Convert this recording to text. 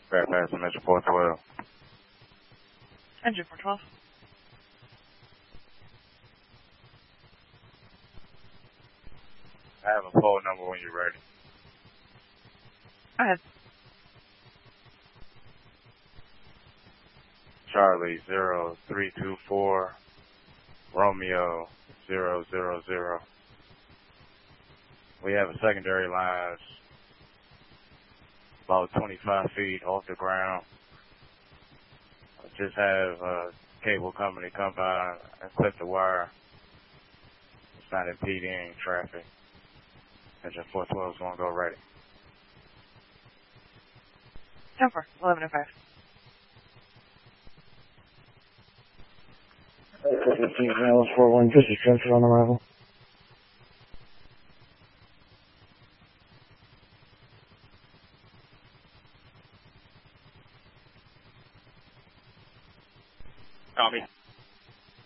Fairfax, Metro 412. Engine 412. I have a phone number when you're ready. Go ahead. Charlie 0324 Romeo 000. We have a secondary line about 25 feet off the ground. Just have a cable company come by and clip the wire. It's not impeding traffic. Engine 412 is going to go ready. 10-4, 11-5. 15 Alice 41, just a transfer on arrival. Copy.